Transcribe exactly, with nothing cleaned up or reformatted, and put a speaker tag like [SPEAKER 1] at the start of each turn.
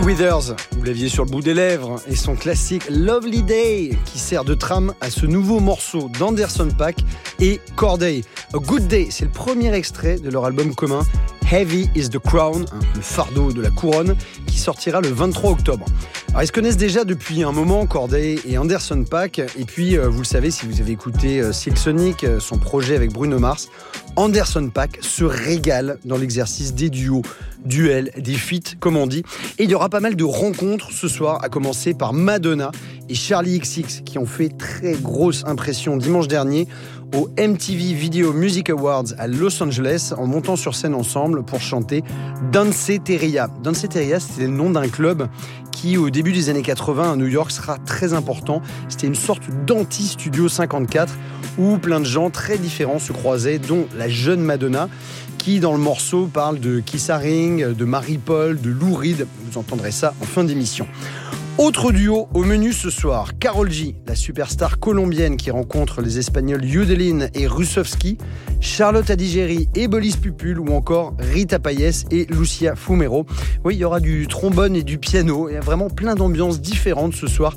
[SPEAKER 1] Withers, vous l'aviez sur le bout des lèvres, et son classique Lovely Day qui sert de trame à ce nouveau morceau d'Anderson .Paak et Corday. A Good Day, c'est le premier extrait de leur album commun Heavy is the Crown, hein, le fardeau de la couronne, qui sortira le vingt-trois octobre. Alors ils se connaissent déjà depuis un moment, Corday et Anderson .Paak, et puis euh, vous le savez si vous avez écouté euh, Silk Sonic, euh, son projet avec Bruno Mars, Anderson .Paak se régale dans l'exercice des duos, duels, des feats comme on dit, et il y aura pas mal de rencontres ce soir, à commencer par Madonna et Charli X C X qui ont fait très grosse impression dimanche dernier au M T V Video Music Awards à Los Angeles en montant sur scène ensemble pour chanter Danceteria. Danceteria, c'était le nom d'un club qui, au début des années quatre-vingts à New York, sera très important. C'était une sorte d'anti-Studio cinquante-quatre où plein de gens très différents se croisaient, dont la jeune Madonna qui, dans le morceau, parle de Keith Haring, de Marie-Paul, de Lou Reed. Vous entendrez ça en fin d'émission. Autre duo au menu ce soir, Karol G, la superstar colombienne qui rencontre les Espagnols Yudelin et Rusovski, Charlotte Adigéry et Bolis Pupul, ou encore Rita Payés et Lucia Fumero. Oui, il y aura du trombone et du piano, il y a vraiment plein d'ambiances différentes ce soir